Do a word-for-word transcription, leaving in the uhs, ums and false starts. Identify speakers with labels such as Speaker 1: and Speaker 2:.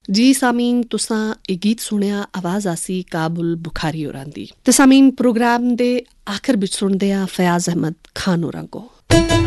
Speaker 1: जी सामीन, तुसां एह् गीत सुनेआ, आवाज़ आसी काबुल बुखारी होरां दी। ते सामीन, प्रोग्राम दे आखिर बिच सुनदे आ फयाज अहमद खान होरां को।